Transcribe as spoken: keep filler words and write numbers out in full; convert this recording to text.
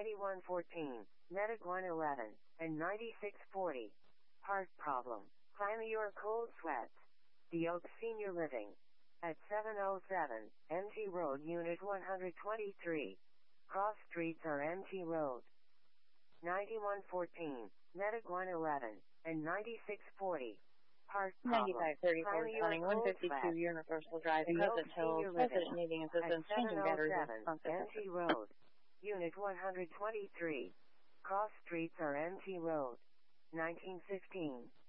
ninety-one fourteen, Medic one eleven, and ninety-six forty. Heart problem. Climb your cold sweats. The Oak Senior Living. At seven oh seven, M T Road, Unit one twenty-three. Cross streets are M T Road. ninety-one fourteen, Medic one eleven, and ninety-six forty. Heart problem. ninety-five thirty-four twenty, one fifty-two Universal Drive, Pleasant Hills, President needing assistance, changing batteries, M T Road. Unit one twenty-three. Cross streets are M T Road. nineteen fifteen.